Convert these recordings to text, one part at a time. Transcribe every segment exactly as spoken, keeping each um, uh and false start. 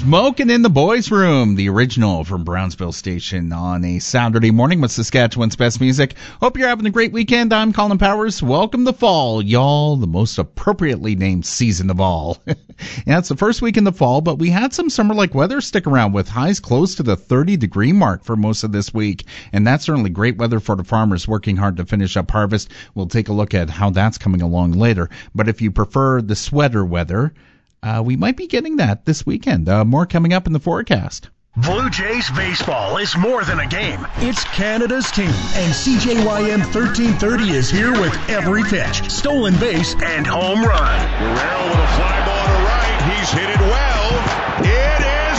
Smoking in the Boys Room, the original from Brownsville Station on a Saturday morning with Saskatchewan's best music. Hope you're having a great weekend. I'm Colin Powers. Welcome to fall, y'all, the most appropriately named season of all. Yeah, it's the first week in the fall, but we had some summer-like weather stick around with highs close to the thirty-degree mark for most of this week, and that's certainly great weather for the farmers working hard to finish up harvest. We'll take a look at how that's coming along later. But if you prefer the sweater weather, Uh, we might be getting that this weekend. Uh, more coming up in the forecast. Blue Jays baseball is more than a game. It's Canada's team, and C J Y M thirteen thirty is here with every pitch, stolen base, and home run. Guerrero with a fly ball to right. He's hit it well. It is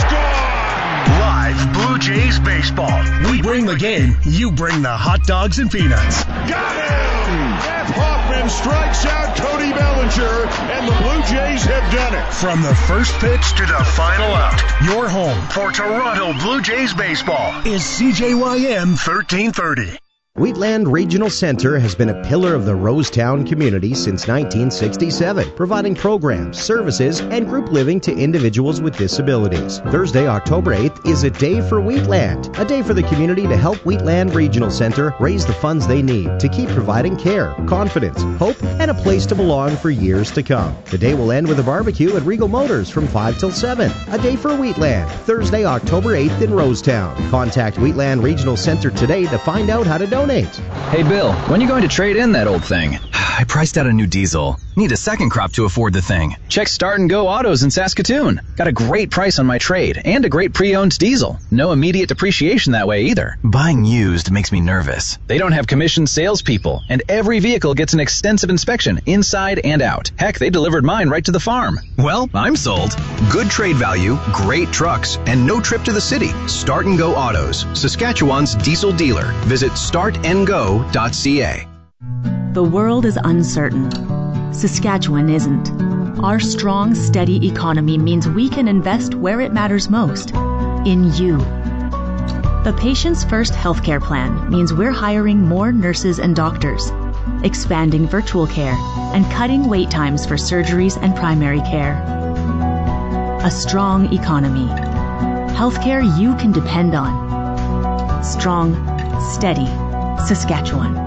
gone. Live Blue Jays baseball. We bring the game. You bring the hot dogs and peanuts. Got him! Jeff Hoffman strikes out Cody Bellinger, and the Blue Jays have done it. From the first pitch to the final out, your home for Toronto Blue Jays baseball is C J Y M thirteen thirty. Wheatland Regional Center has been a pillar of the Rosetown community since nineteen sixty-seven, providing programs, services, and group living to individuals with disabilities. Thursday, October eighth is a day for Wheatland, a day for the community to help Wheatland Regional Center raise the funds they need to keep providing care, confidence, hope, and a place to belong for years to come. The day will end with a barbecue at Regal Motors from five till seven. A day for Wheatland, Thursday, October eighth in Rosetown. Contact Wheatland Regional Center today to find out how to donate. Hey Bill, when are you going to trade in that old thing? I priced out a new diesel. Need a second crop to afford the thing. Check Start and Go Autos in Saskatoon. Got a great price on my trade and a great pre-owned diesel. No immediate depreciation that way either. Buying used makes me nervous. They don't have commissioned salespeople, and every vehicle gets an extensive inspection inside and out. Heck, they delivered mine right to the farm. Well, I'm sold. Good trade value, great trucks, and no trip to the city. Start and Go Autos, Saskatchewan's diesel dealer. Visit start and go dot c a. The world is uncertain. Saskatchewan isn't. Our strong, steady economy means we can invest where it matters most, in you. The Patients First healthcare plan means we're hiring more nurses and doctors, expanding virtual care, and cutting wait times for surgeries and primary care. A strong economy. Healthcare you can depend on. Strong, steady Saskatchewan.